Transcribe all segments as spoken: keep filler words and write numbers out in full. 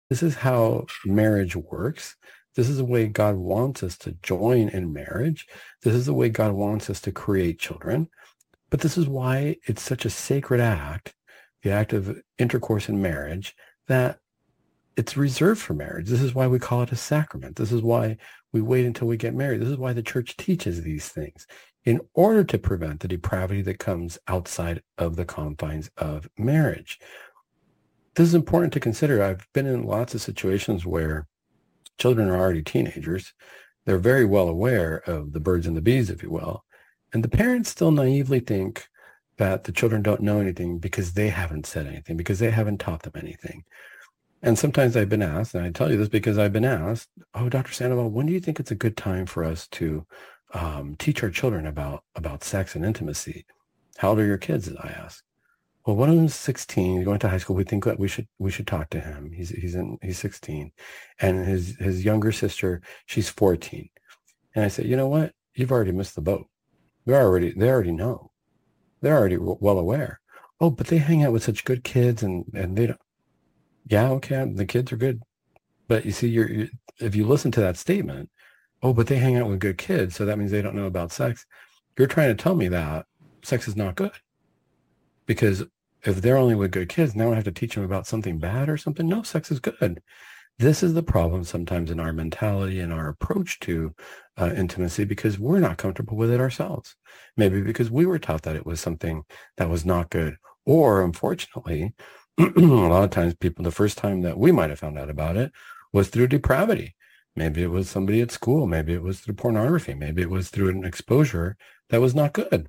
This is how marriage works. This is the way God wants us to join in marriage. This is the way God wants us to create children. But this is why it's such a sacred act, the act of intercourse in marriage, that it's reserved for marriage. This is why we call it a sacrament. This is why we wait until we get married. This is why the church teaches these things in order to prevent the depravity that comes outside of the confines of marriage. This is important to consider. I've been in lots of situations where children are already teenagers. They're very well aware of the birds and the bees, if you will. And the parents still naively think that the children don't know anything because they haven't said anything, because they haven't taught them anything. And sometimes I've been asked, and I tell you this because I've been asked, oh, Doctor Sandoval, when do you think it's a good time for us to um, teach our children about, about sex and intimacy? How old are your kids, I ask. Well, one of them's sixteen, going to high school. We think that we should we should talk to him. He's he's in he's sixteen, and his his younger sister, she's fourteen. And I said, you know what? You've already missed the boat. They're already they already know. They're already well aware. Oh, but they hang out with such good kids, and and they don't. Yeah, okay, the kids are good, but you see, you're, you're if you listen to that statement, oh, but they hang out with good kids, so that means they don't know about sex. You're trying to tell me that sex is not good, because if they're only with good kids, now I have to teach them about something bad or something. No, sex is good. This is the problem sometimes in our mentality and our approach to uh, intimacy, because we're not comfortable with it ourselves. Maybe because we were taught that it was something that was not good. Or unfortunately, a lot of times people, the first time that we might have found out about it was through depravity. Maybe it was somebody at school. Maybe it was through pornography. Maybe it was through an exposure that was not good.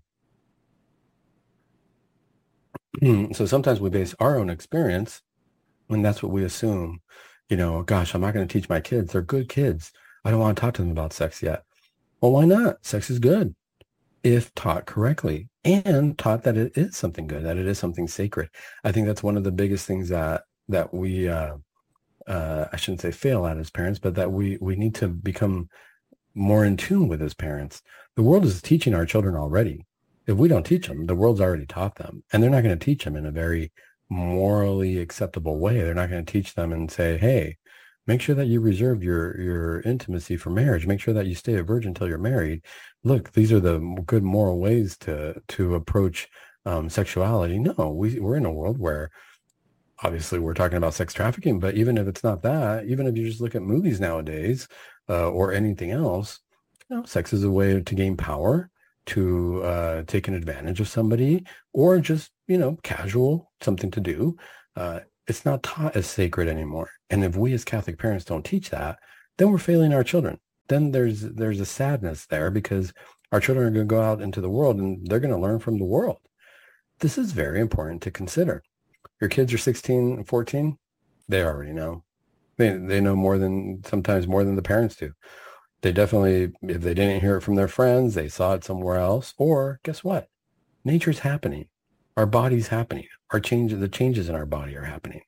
So sometimes we base our own experience, and that's what we assume. You know, gosh, I'm not going to teach my kids. They're good kids. I don't want to talk to them about sex yet. Well, why not? Sex is good if taught correctly and taught that it is something good, that it is something sacred. I think that's one of the biggest things that that we, uh, uh, I shouldn't say fail at as parents, but that we we need to become more in tune with as parents. The world is teaching our children already. If we don't teach them, the world's already taught them, and they're not going to teach them in a very morally acceptable way. They're not going to teach them and say, hey, make sure that you reserve your your intimacy for marriage. Make sure that you stay a virgin until you're married. Look, these are the good moral ways to to approach um, sexuality. No, we, we're in a world where obviously we're talking about sex trafficking, but even if it's not that, even if you just look at movies nowadays uh, or anything else, you know, sex is a way to gain power, to uh, take an advantage of somebody, or just, you know, casual, something to do. Uh, it's not taught as sacred anymore. And if we as Catholic parents don't teach that, then we're failing our children. Then there's there's a sadness there, because our children are going to go out into the world and they're going to learn from the world. This is very important to consider. Your kids are sixteen and fourteen. They already know. They, they know more than, sometimes more than the parents do. They definitely, if they didn't hear it from their friends, they saw it somewhere else. Or guess what? Nature's happening. Our body's happening. Our change, the changes in our body are happening.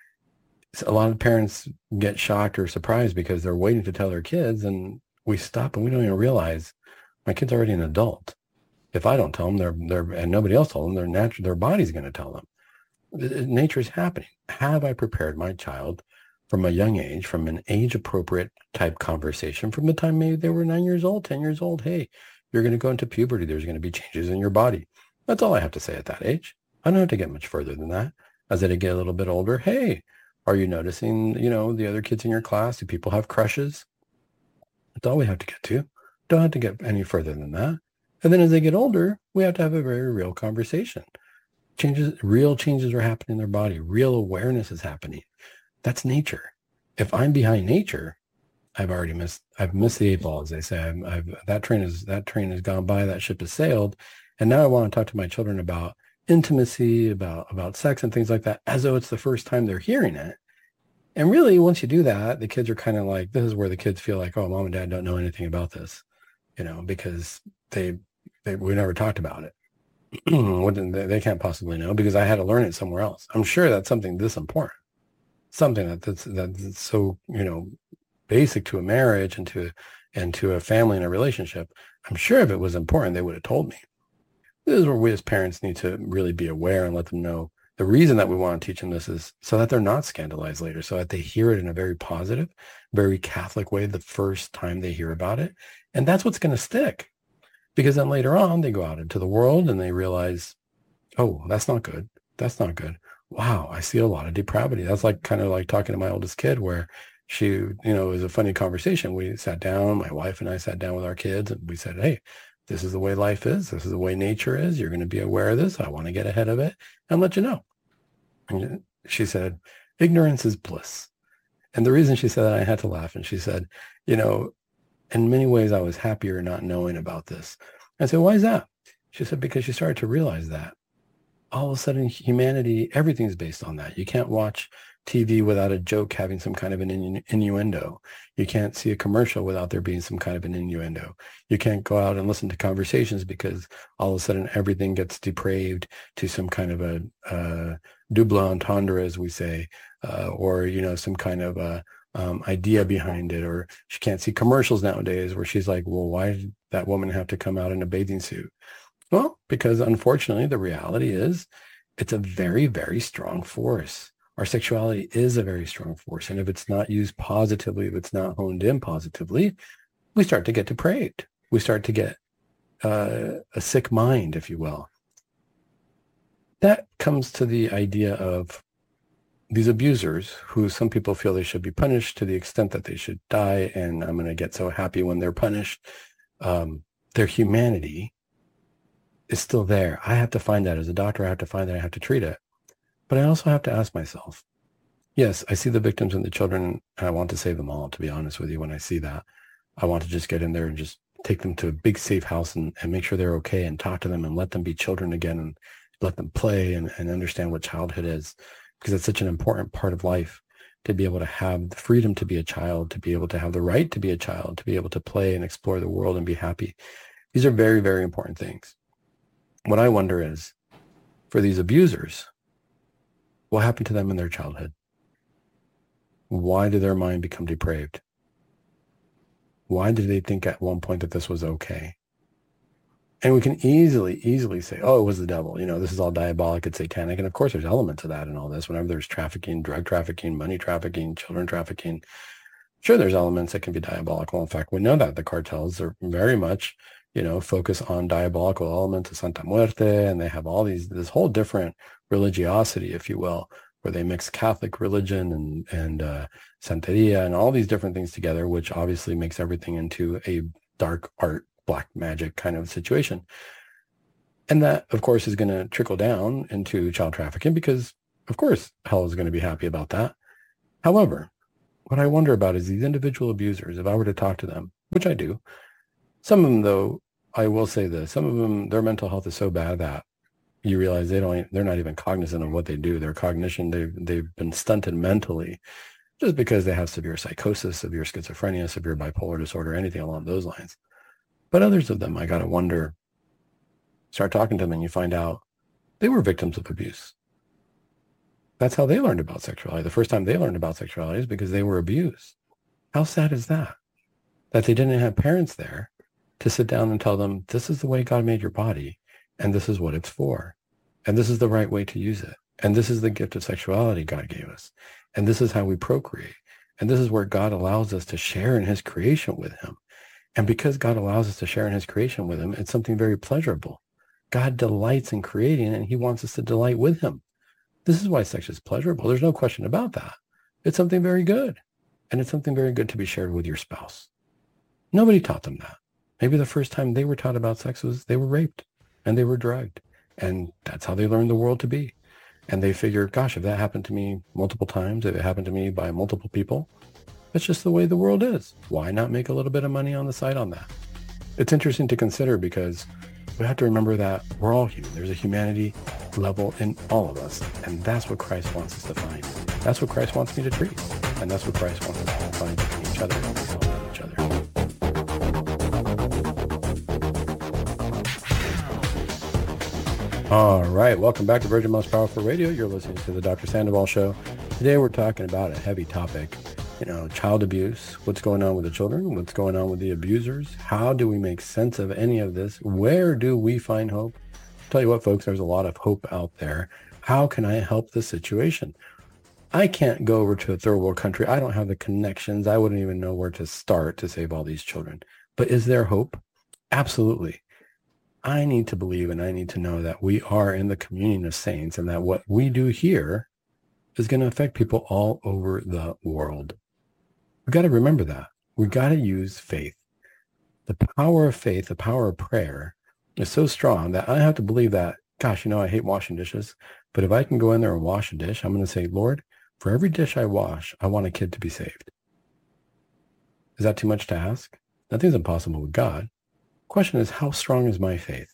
So a lot of parents get shocked or surprised because they're waiting to tell their kids, and we stop and we don't even realize my kid's already an adult. If I don't tell them, they're they're and nobody else told them, their natural their body's going to tell them. Nature's happening. Have I prepared my child from a young age, from an age-appropriate type conversation, from the time maybe they were nine years old, ten years old? Hey, you're going to go into puberty. There's going to be changes in your body. That's all I have to say at that age. I don't have to get much further than that. As they get a little bit older, hey, are you noticing, you know, the other kids in your class? Do people have crushes? That's all we have to get to. Don't have to get any further than that. And then as they get older, we have to have a very real conversation. Changes, real changes are happening in their body. Real awareness is happening. That's nature. If I'm behind nature, I've already missed, I've missed the eight ball, as they say. I've, I've, that train is, that train has gone by, that ship has sailed. And now I want to talk to my children about intimacy, about, about sex and things like that, as though it's the first time they're hearing it. And really, once you do that, the kids are kind of like, this is where the kids feel like, oh, mom and dad don't know anything about this, you know, because they, they we never talked about it. They can't possibly know because I had to learn it somewhere else. I'm sure that's something this important, something that that's, that's so, you know, basic to a marriage and to, and to a family and a relationship. I'm sure if it was important, they would have told me. This is where we as parents need to really be aware and let them know The reason that we want to teach them this is so that they're not scandalized later, so that they hear it in a very positive, very Catholic way the first time they hear about it. And that's what's going to stick. Because then later on, they go out into the world and they realize, oh, that's not good. That's not good. Wow, I see a lot of depravity. That's like kind of like talking to my oldest kid where she, you know, it was a funny conversation. We sat down, my wife and I sat down with our kids and we said, hey, this is the way life is. This is the way nature is. You're going to be aware of this. I want to get ahead of it and let you know. And she said, ignorance is bliss. And the reason she said that, I had to laugh. And she said, you know, in many ways, I was happier not knowing about this. I said, why is that? She said, because she started to realize that all of a sudden humanity, everything's based on that. You can't watch T V without a joke having some kind of an innu- innuendo. You can't see a commercial without there being some kind of an innuendo. You can't go out and listen to conversations because all of a sudden everything gets depraved to some kind of a uh, double entendre, as we say, uh, or, you know, some kind of a um, idea behind it. Or she can't see commercials nowadays where she's like, well, why did that woman have to come out in a bathing suit? Well, because unfortunately, the reality is it's a very, very strong force. Our sexuality is a very strong force. And if it's not used positively, if it's not honed in positively, we start to get depraved. We start to get uh, a sick mind, if you will. That comes to the idea of these abusers who some people feel they should be punished to the extent that they should die. And I'm going to get so happy when they're punished. Um, their humanity is still there. I have to find that as a doctor. I have to find that. I have to treat it. But I also have to ask myself, yes, I see the victims and the children, and I want to save them all, to be honest with you. When I see that, I want to just get in there and just take them to a big safe house and, and make sure they're okay and talk to them and let them be children again and let them play and, and understand what childhood is, because it's such an important part of life to be able to have the freedom to be a child, to be able to have the right to be a child, to be able to play and explore the world and be happy. These are very, very important things. What I wonder is, for these abusers, what happened to them in their childhood? Why did their mind become depraved? Why did they think at one point that this was okay? And we can easily, easily say, oh, it was the devil. You know, this is all diabolic, it's satanic. And of course, there's elements of that in all this. Whenever there's trafficking, drug trafficking, money trafficking, children trafficking, sure, there's elements that can be diabolical. In fact, we know that the cartels are very much, you know, focus on diabolical elements of Santa Muerte, and they have all these, this whole different religiosity, if you will, where they mix Catholic religion and, and uh, Santeria and all these different things together, which obviously makes everything into a dark art, black magic kind of situation. And that, of course, is going to trickle down into child trafficking because, of course, hell is going to be happy about that. However, what I wonder about is these individual abusers, if I were to talk to them, which I do, some of them, though, I will say this, some of them, their mental health is so bad that you realize they don't, they're not even cognizant of what they do. Their cognition, they've, they've been stunted mentally just because they have severe psychosis, severe schizophrenia, severe bipolar disorder, anything along those lines. But others of them, I got to wonder, start talking to them and you find out they were victims of abuse. That's how they learned about sexuality. The first time they learned about sexuality is because they were abused. How sad is that? That they didn't have parents there to sit down and tell them, this is the way God made your body. And this is what it's for. And this is the right way to use it. And this is the gift of sexuality God gave us. And this is how we procreate. And this is where God allows us to share in his creation with him. And because God allows us to share in his creation with him, it's something very pleasurable. God delights in creating and he wants us to delight with him. This is why sex is pleasurable. There's no question about that. It's something very good. And it's something very good to be shared with your spouse. Nobody taught them that. Maybe the first time they were taught about sex was they were raped. And they were drugged. And that's how they learned the world to be. And they figure, gosh, if that happened to me multiple times, if it happened to me by multiple people, that's just the way the world is. Why not make a little bit of money on the side on that? It's interesting to consider because we have to remember that we're all human. There's a humanity level in all of us. And that's what Christ wants us to find. That's what Christ wants me to treat. And that's what Christ wants us to find in each other and in each other. All right. Welcome back to Virgin Most Powerful Radio. You're listening to the Doctor Sandoval Show. Today we're talking about a heavy topic, you know, child abuse, what's going on with the children, what's going on with the abusers. How do we make sense of any of this? Where do we find hope? Tell you what, folks, there's a lot of hope out there. How can I help the situation? I can't go over to a third world country. I don't have the connections. I wouldn't even know where to start to save all these children. But is there hope? Absolutely. I need to believe and I need to know that we are in the communion of saints and that what we do here is going to affect people all over the world. We've got to remember that. We've got to use faith. The power of faith, the power of prayer is so strong that I have to believe that, gosh, you know, I hate washing dishes, but if I can go in there and wash a dish, I'm going to say, Lord, for every dish I wash, I want a kid to be saved. Is that too much to ask? Nothing's impossible with God. Question is, how strong is my faith?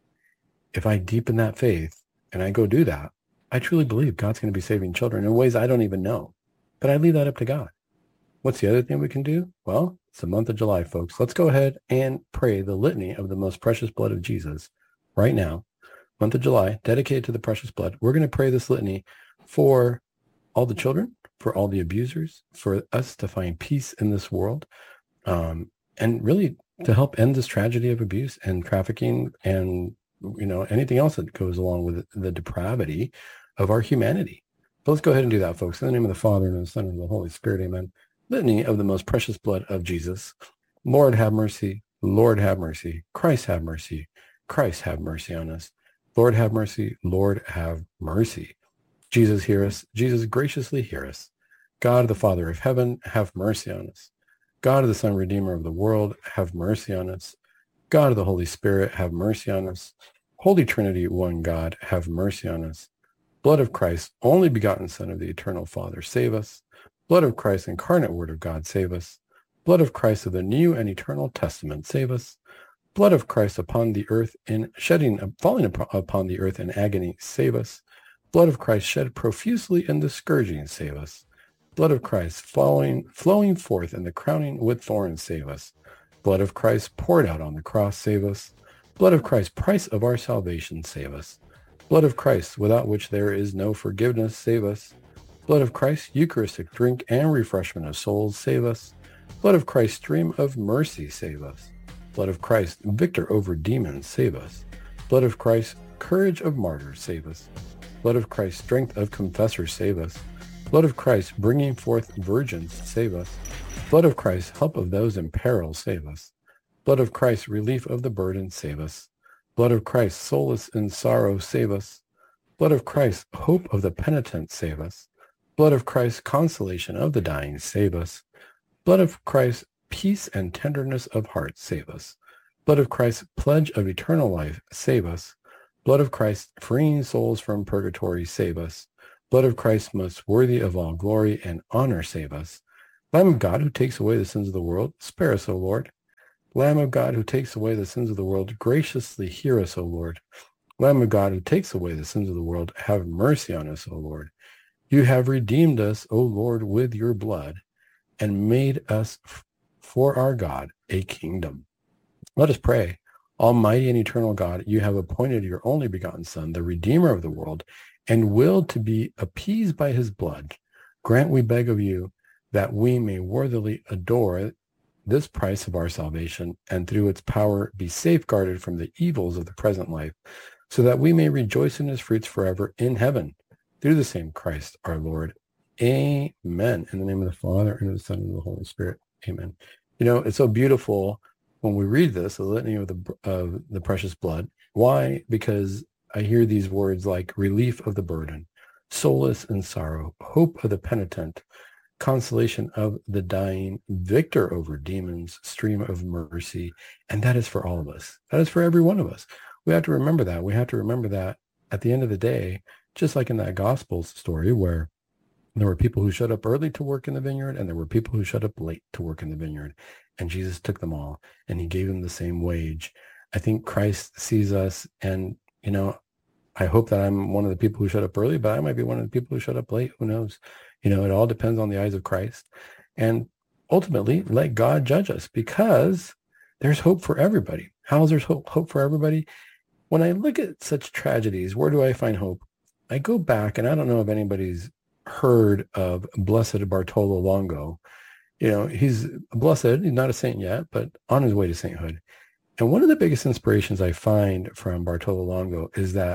If I deepen that faith and I go do that, I truly believe God's going to be saving children in ways I don't even know. But I leave that up to God. What's the other thing we can do? Well, it's the month of July, folks. Let's go ahead and pray the litany of the most precious blood of Jesus right now. Month of July, dedicated to the precious blood. We're going to pray this litany for all the children, for all the abusers, for us to find peace in this world, um, and really to help end this tragedy of abuse and trafficking and, you know, anything else that goes along with the depravity of our humanity. But let's go ahead and do that, folks. In the name of the Father, and of the Son, and of the Holy Spirit, amen. Litany of the most precious blood of Jesus. Lord, have mercy. Lord, have mercy. Christ, have mercy. Christ, have mercy on us. Lord, have mercy. Lord, have mercy. Jesus, hear us. Jesus, graciously hear us. God, the Father of heaven, have mercy on us. God, the Son, Redeemer of the world, have mercy on us. God of the Holy Spirit, have mercy on us. Holy Trinity, one God, have mercy on us. Blood of Christ, only begotten Son of the eternal Father, save us. Blood of Christ, incarnate Word of God, save us. Blood of Christ of the New and Eternal Testament, save us. Blood of Christ upon the earth in shedding, falling upon the earth in agony, save us. Blood of Christ shed profusely in the scourging, save us. Blood of Christ flowing, flowing forth in the crowning with thorns, save us. Blood of Christ poured out on the cross, save us. Blood of Christ, price of our salvation, save us. Blood of Christ, without which there is no forgiveness, save us. Blood of Christ, Eucharistic drink and refreshment of souls, save us. Blood of Christ, stream of mercy, save us. Blood of Christ, victor over demons, save us. Blood of Christ, courage of martyrs, save us. Blood of Christ, strength of confessors, save us. Blood of Christ, bringing forth virgins, save us. Blood of Christ, help of those in peril, save us. Blood of Christ, relief of the burden, save us. Blood of Christ, solace in sorrow, save us. Blood of Christ, hope of the penitent, save us. Blood of Christ, consolation of the dying, save us. Blood of Christ, peace and tenderness of heart, save us. Blood of Christ, pledge of eternal life, save us. Blood of Christ, freeing souls from purgatory, save us. Blood of Christ, most worthy of all glory and honor, save us. Lamb of God, who takes away the sins of the world, spare us, O Lord. Lamb of God, who takes away the sins of the world, graciously hear us, O Lord. Lamb of God, who takes away the sins of the world, have mercy on us, O Lord. You have redeemed us, O Lord, with your blood, and made us f- for our God a kingdom. Let us pray. Almighty and eternal God, you have appointed your only begotten Son, the Redeemer of the world, and willed to be appeased by his blood. Grant, we beg of you, that we may worthily adore this price of our salvation, and through its power be safeguarded from the evils of the present life, so that we may rejoice in his fruits forever in heaven, through the same Christ our Lord. Amen. In the name of the Father, and of the Son, and of the Holy Spirit. Amen. You know, it's so beautiful when we read this, the litany of the, of the precious blood. Why? Because I hear these words like relief of the burden, solace in sorrow, hope of the penitent, consolation of the dying, victor over demons, stream of mercy. And that is for all of us. That is for every one of us. We have to remember that. We have to remember that at the end of the day, just like in that Gospels story where there were people who showed up early to work in the vineyard and there were people who showed up late to work in the vineyard. And Jesus took them all and he gave them the same wage. I think Christ sees us, and, you know, I hope that I'm one of the people who showed up early, but I might be one of the people who showed up late. Who knows? You know, it all depends on the eyes of Christ. And ultimately, let God judge us, because there's hope for everybody. How is there hope, hope for everybody? When I look at such tragedies, where do I find hope? I go back, and I don't know if anybody's heard of Blessed Bartolo Longo. You know, he's blessed. He's not a saint yet, but on his way to sainthood. And one of the biggest inspirations I find from Bartolo Longo is that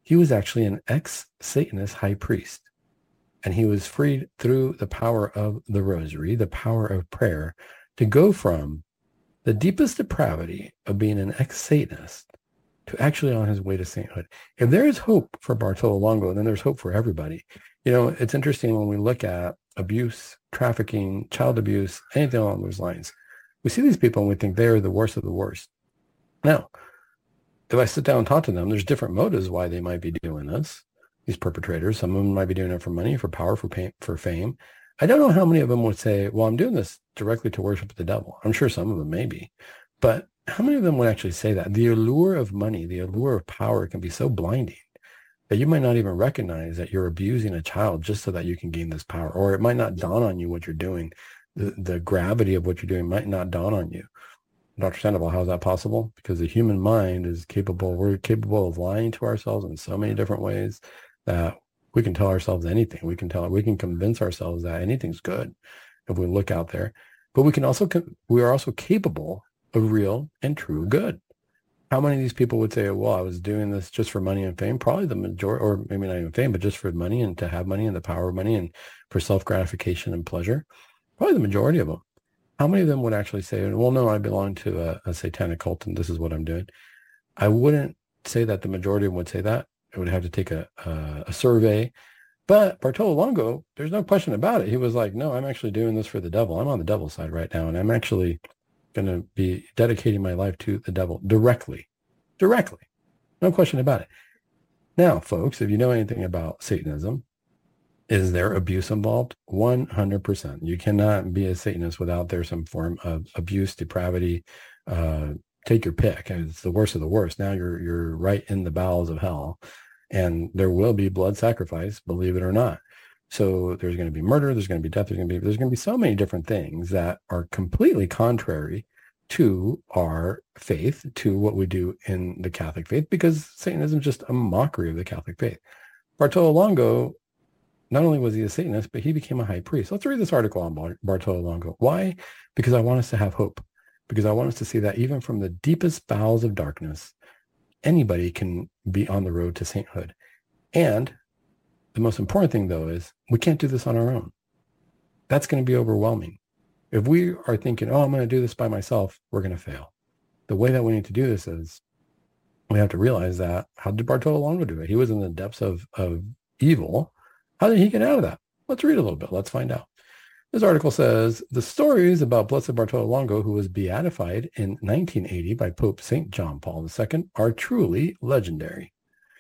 He was actually an ex-Satanist high priest, and he was freed through the power of the rosary, the power of prayer, to go from the deepest depravity of being an ex-Satanist to actually on his way to sainthood. If there is hope for Bartolo Longo, then there's hope for everybody. You know, it's interesting when we look at abuse, trafficking, child abuse, anything along those lines. We see these people and we think they're the worst of the worst. Now, if I sit down and talk to them, there's different motives why they might be doing this. These perpetrators, some of them might be doing it for money, for power, for pain, for fame. I don't know how many of them would say, well, I'm doing this directly to worship the devil. I'm sure some of them may be. But how many of them would actually say that? The allure of money, the allure of power can be so blinding that you might not even recognize that you're abusing a child just so that you can gain this power. Or it might not dawn on you what you're doing. The, the gravity of what you're doing might not dawn on you. Doctor Sandoval, how is that possible? Because the human mind is capable, we're capable of lying to ourselves in so many different ways that we can tell ourselves anything. We can tell, we can convince ourselves that anything's good if we look out there. But we can also, we are also capable of real and true good. How many of these people would say, well, I was doing this just for money and fame? Probably the majority, or maybe not even fame, but just for money and to have money and the power of money and for self-gratification and pleasure. Probably the majority of them. How many of them would actually say, well, no, I belong to a, a satanic cult and this is what I'm doing? I wouldn't say that the majority of them would say that. I would have to take a, a, a survey. But Bartolo Longo, there's no question about it. He was like, no, I'm actually doing this for the devil. I'm on the devil's side right now. And I'm actually going to be dedicating my life to the devil directly. Directly. No question about it. Now, folks, if you know anything about Satanism, is there abuse involved? one hundred percent. You cannot be a Satanist without there's some form of abuse, depravity. Uh, take your pick. It's the worst of the worst. Now you're you're right in the bowels of hell. And there will be blood sacrifice, believe it or not. So there's going to be murder. There's going to be death. There's going to be there's going to be so many different things that are completely contrary to our faith, to what we do in the Catholic faith, because Satanism is just a mockery of the Catholic faith. Bartolo Longo, not only was he a Satanist, but he became a high priest. Let's read this article on Bar- Bartolo Longo. Why? Because I want us to have hope. Because I want us to see that even from the deepest bowels of darkness, anybody can be on the road to sainthood. And the most important thing, though, is we can't do this on our own. That's going to be overwhelming. If we are thinking, oh, I'm going to do this by myself, we're going to fail. The way that we need to do this is we have to realize that, how did Bartolo Longo do it? He was in the depths of, of evil. How did he get out of that? Let's read a little bit. Let's find out. This article says, the stories about Blessed Bartolo Longo, who was beatified in nineteen eighty by Pope Saint John Paul the Second, are truly legendary.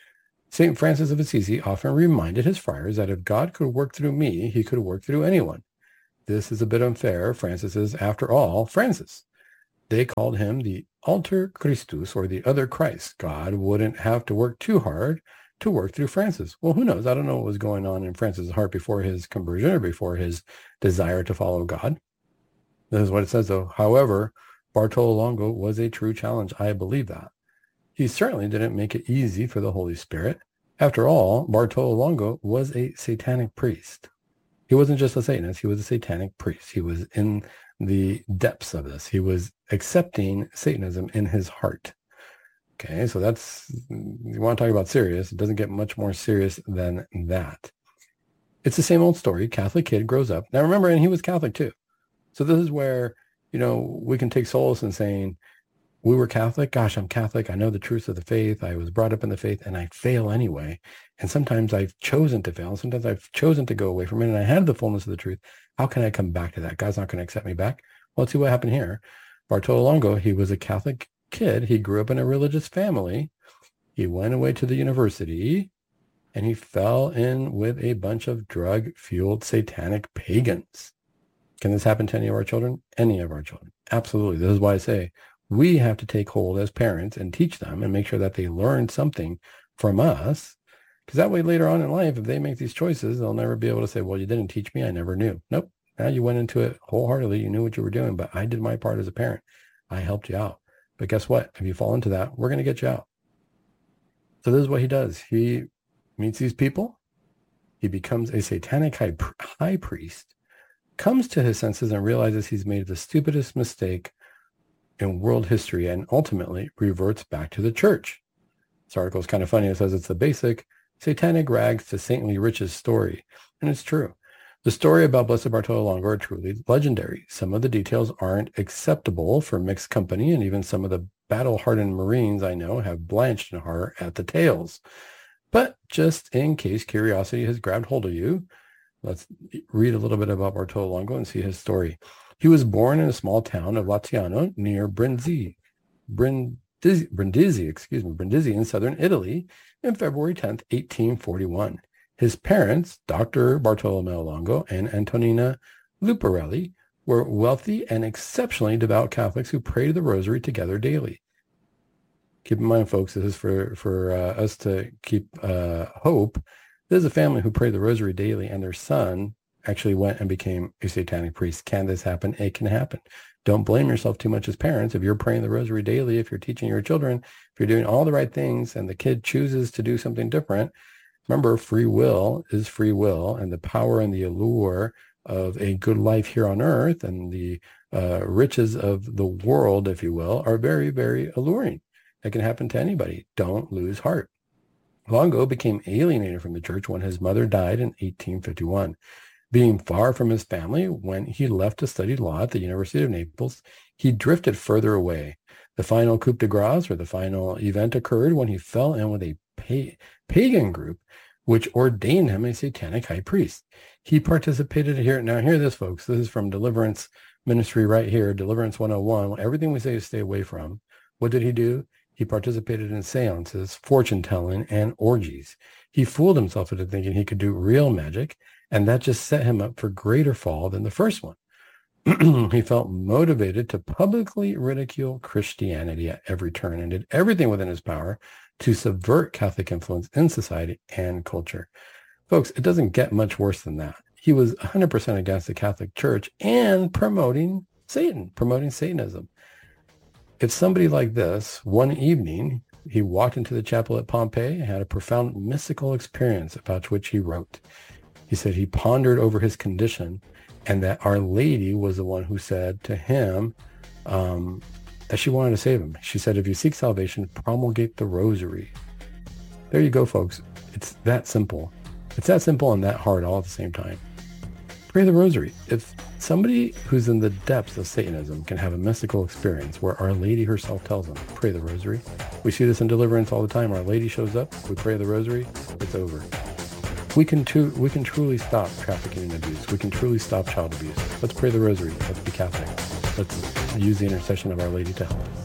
Saint Francis of Assisi often reminded his friars that if God could work through me, he could work through anyone. This is a bit unfair. Francis is, after all, Francis. They called him the Alter Christus, or the other Christ. God wouldn't have to work too hard to work through Francis. Well, who knows? I don't know what was going on in Francis' heart before his conversion or before his desire to follow God. This is what it says, though. However, Bartolo Longo was a true challenge. I believe that. He certainly didn't make it easy for the Holy Spirit. After all, Bartolo Longo was a satanic priest. He wasn't just a Satanist. He was a satanic priest. He was in the depths of this. He was accepting Satanism in his heart. Okay, so that's, you want to talk about serious. It doesn't get much more serious than that. It's the same old story. Catholic kid grows up. Now remember, and he was Catholic too. So this is where, you know, we can take solace in saying, we were Catholic. Gosh, I'm Catholic. I know the truths of the faith. I was brought up in the faith and I fail anyway. And sometimes I've chosen to fail. Sometimes I've chosen to go away from it and I had the fullness of the truth. How can I come back to that? God's not going to accept me back. Well, let's see what happened here. Bartolo Longo, he was a Catholic kid. He grew up in a religious family. He went away to the university and he fell in with a bunch of drug-fueled satanic pagans. Can this happen to any of our children? Any of our children. Absolutely. This is why I say we have to take hold as parents and teach them and make sure that they learn something from us. Because that way later on in life, if they make these choices, they'll never be able to say, well, you didn't teach me. I never knew. Nope. Now you went into it wholeheartedly. You knew what you were doing, but I did my part as a parent. I helped you out. But guess what? If you fall into that, we're going to get you out. So this is what he does. He meets these people. He becomes a satanic high, high priest, comes to his senses and realizes he's made the stupidest mistake in world history and ultimately reverts back to the church. This article is kind of funny. It says it's the basic satanic rags to saintly riches story. And it's true. The story about Blessed Bartolo Longo are truly legendary. Some of the details aren't acceptable for mixed company, and even some of the battle-hardened Marines I know have blanched in horror at the tales. But just in case curiosity has grabbed hold of you, let's read a little bit about Bartolo Longo and see his story. He was born in a small town of Laziano near Brindisi, Brindisi, Brindisi, excuse me, Brindisi in southern Italy on February tenth, eighteen forty-one. His parents, Doctor Bartolomeo Longo and Antonina Luparelli, were wealthy and exceptionally devout Catholics who prayed the rosary together daily. Keep in mind, folks, this is for, for uh, us to keep uh, hope. This is a family who prayed the rosary daily, and their son actually went and became a satanic priest. Can this happen? It can happen. Don't blame yourself too much as parents. If you're praying the rosary daily, if you're teaching your children, if you're doing all the right things and the kid chooses to do something different, remember, free will is free will, and the power and the allure of a good life here on earth and the uh, riches of the world, if you will, are very, very alluring. That can happen to anybody. Don't lose heart. Longo became alienated from the church when his mother died in eighteen fifty-one. Being far from his family, when he left to study law at the University of Naples, he drifted further away. The final coup de grace, or the final event, occurred when he fell in with a pa- pagan group which ordained him a satanic high priest. He participated here. Now, hear this, folks. This is from Deliverance Ministry right here, Deliverance one oh one. Everything we say is stay away from. What did he do? He participated in seances, fortune-telling, and orgies. He fooled himself into thinking he could do real magic, and that just set him up for greater fall than the first one. He felt motivated to publicly ridicule Christianity at every turn and did everything within his power to subvert Catholic influence in society and culture. Folks, it doesn't get much worse than that. He was one hundred percent against the Catholic Church and promoting Satan, promoting Satanism. If somebody like this, one evening, he walked into the chapel at Pompeii and had a profound mystical experience about which he wrote. He said he pondered over his condition and that Our Lady was the one who said to him um, that she wanted to save him. She said, if you seek salvation, promulgate the rosary. There you go, folks. It's that simple. It's that simple and that hard all at the same time. Pray the rosary. If somebody who's in the depths of Satanism can have a mystical experience where Our Lady herself tells them, pray the rosary. We see this in Deliverance all the time. Our Lady shows up, we pray the rosary, it's over. We can, too, we can truly stop trafficking and abuse. We can truly stop child abuse. Let's pray the rosary. Let's be Catholic. Let's use the intercession of Our Lady to help us.